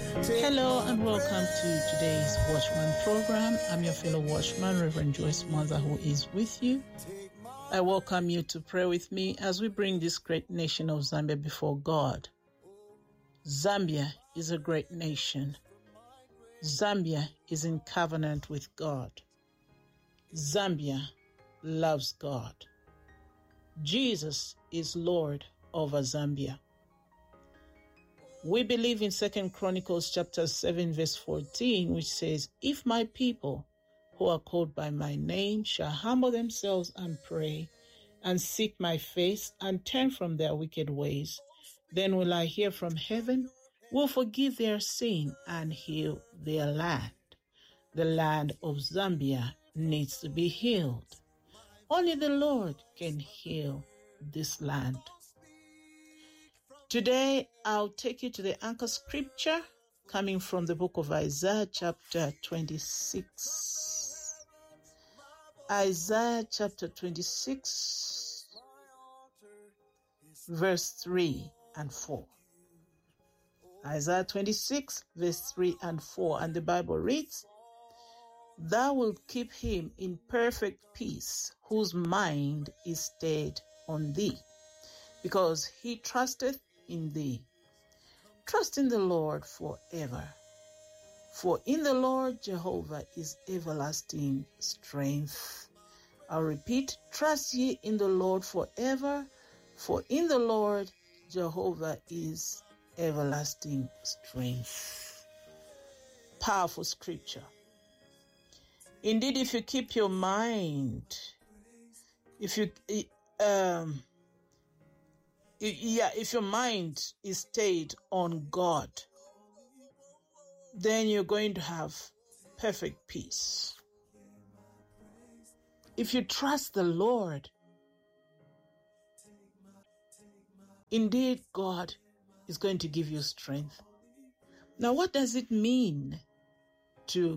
Hello and welcome to today's Watchman program. I'm your fellow Watchman, Reverend Joyce Mwanza, who is with you. I welcome you to pray with me as we bring this great nation of Zambia before God. Zambia is a great nation. Zambia is in covenant with God. Zambia loves God. Jesus is Lord over Zambia. We believe in 2 Chronicles chapter 7 verse 14, which says, "If my people who are called by my name shall humble themselves and pray and seek my face and turn from their wicked ways, then will I hear from heaven, will forgive their sin and heal their land." The land of Zambia needs to be healed. Only the Lord can heal this land. Today, I'll take you to the anchor scripture coming from the book of Isaiah chapter 26. Isaiah chapter 26, verse 3 and 4. Isaiah 26, verse 3 and 4. And the Bible reads, "Thou wilt keep him in perfect peace, whose mind is stayed on thee, because he trusteth in thee. Trust in the Lord forever. For in the Lord Jehovah is everlasting strength." I'll repeat, "Trust ye in the Lord forever, for in the Lord Jehovah is everlasting strength." Powerful scripture. Indeed, if you keep your mind, if your mind is stayed on God, then you're going to have perfect peace. If you trust the Lord, indeed God is going to give you strength. Now, what does it mean to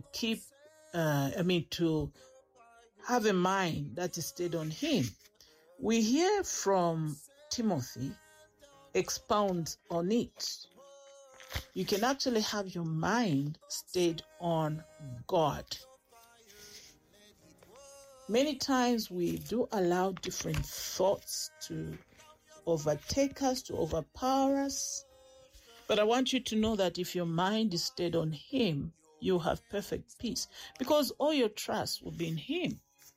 to have a mind that is stayed on Him? We hear from Timothy expounds on it. You can actually have your mind stayed on God. Many times we do allow different thoughts to overtake us, to overpower us. But I want you to know that if your mind is stayed on Him, you have perfect peace, because all your trust will be in Him.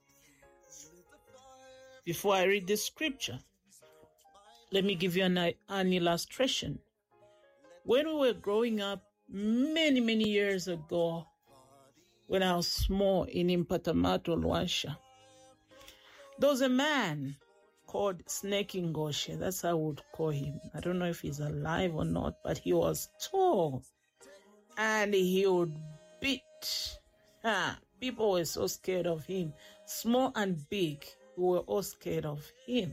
Before I read this scripture, let me give you an illustration. When we were growing up many, many years ago, when I was small in Impatamato, Luansha, there was a man called Snake Ngoshe. That's how I would call him. I don't know if he's alive or not, but he was tall and he would beat. People were so scared of him. Small and big, we were all scared of him.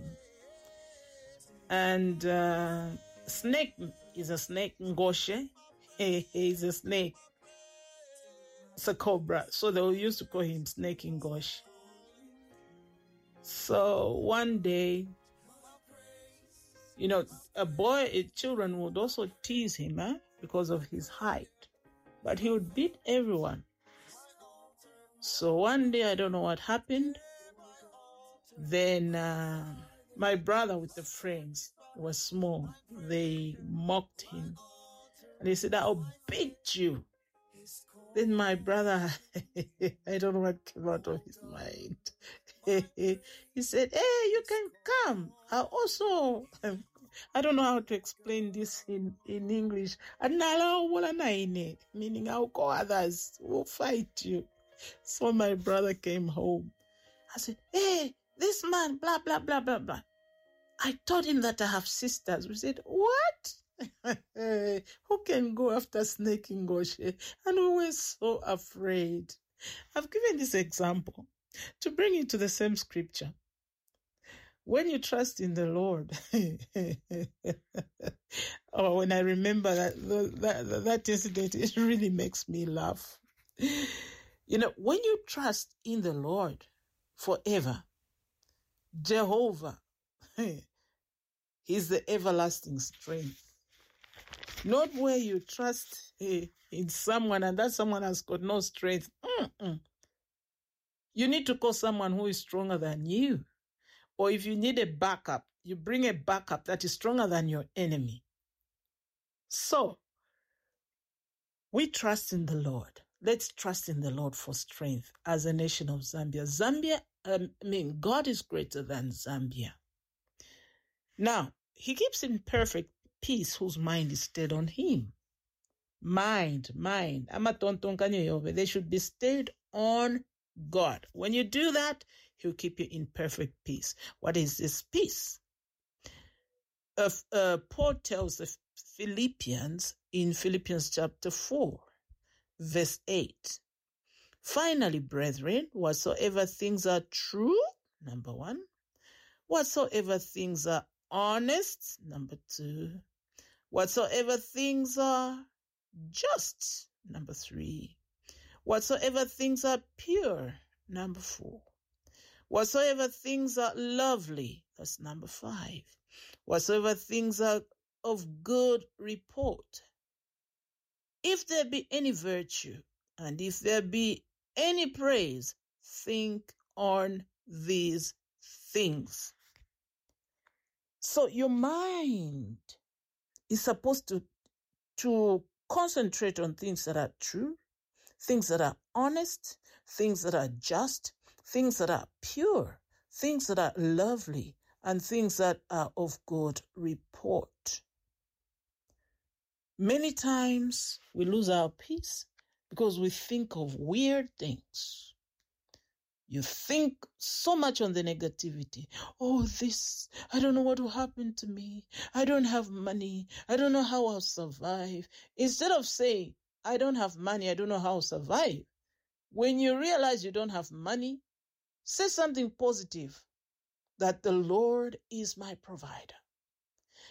And Snake is a snake. Ngoshe, he's a snake. It's a cobra. So they used to call him Snake Ngoshe. So one day, children would also tease him because of his height. But he would beat everyone. So one day, I don't know what happened. Then my brother with the friends was small. They mocked him. And he said, "I'll beat you." Then my brother, I don't know what came out of his mind. He said, "Hey, you can come. I don't know how to explain this in English. Meaning I'll call others who will fight you." So my brother came home. I said, "Hey, this man, blah, blah, blah, blah, blah. I told him that I have sisters." We said, "What?" Who can go after Snake Ngoshe? And we were so afraid. I've given this example to bring it to the same scripture. When you trust in the Lord, when I remember that incident, it really makes me laugh. When you trust in the Lord forever, Jehovah, He's the everlasting strength. Not where you trust in someone and that someone has got no strength. You need to call someone who is stronger than you. Or if you need a backup, you bring a backup that is stronger than your enemy. So, we trust in the Lord. Let's trust in the Lord for strength as a nation of Zambia. God is greater than Zambia. Now, he keeps in perfect peace whose mind is stayed on him. Mind. They should be stayed on God. When you do that, he'll keep you in perfect peace. What is this peace? Paul tells the Philippians in Philippians chapter 4, verse 8. Finally, brethren, whatsoever things are true, number 1. Whatsoever things are honest, number 2. Whatsoever things are just, number 3. Whatsoever things are pure, number 4. Whatsoever things are lovely, that's number 5. Whatsoever things are of good report. If there be any virtue, and if there be any praise, think on these things. So your mind is supposed to concentrate on things that are true, things that are honest, things that are just, things that are pure, things that are lovely, and things that are of good report. Many times we lose our peace because we think of weird things. You think so much on the negativity. Oh, this, I don't know what will happen to me. I don't have money. I don't know how I'll survive. Instead of saying, I don't have money, I don't know how I'll survive. When you realize you don't have money, say something positive, that the Lord is my provider.